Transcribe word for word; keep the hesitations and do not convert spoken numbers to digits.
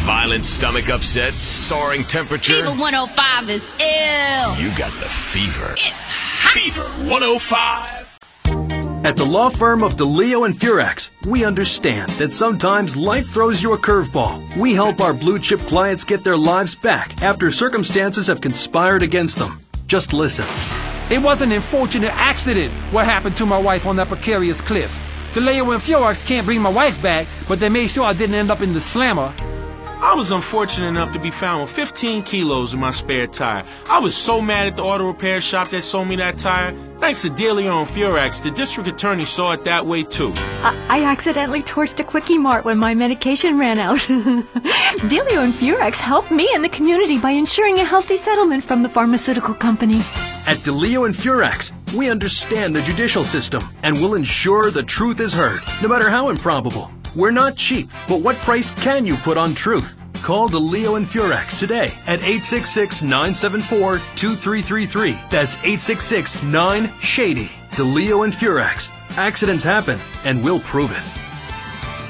Violent stomach upset, soaring temperature. Fever one oh five is ill. You got the fever. It's hot. Fever one oh five. At the law firm of DeLeo and Furax, we understand that sometimes life throws you a curveball. We help our blue chip clients get their lives back after circumstances have conspired against them. Just listen. It was an unfortunate accident what happened to my wife on that precarious cliff. DeLeo and Furax can't bring my wife back, but they made sure I didn't end up in the slammer. I was unfortunate enough to be found with fifteen kilos in my spare tire. I was so mad at the auto repair shop that sold me that tire. Thanks to DeLeo and Furax, the district attorney saw it that way too. I, I accidentally torched a Quickie Mart when my medication ran out. DeLeo and Furax helped me and the community by ensuring a healthy settlement from the pharmaceutical company. At DeLeo and Furax, we understand the judicial system and will ensure the truth is heard, no matter how improbable. We're not cheap, but what price can you put on truth? Call DeLeo and Furax today at eight six six, nine seven four, two three three three. That's eight six six, nine, SHADY. DeLeo and Furax. Accidents happen, and we'll prove it.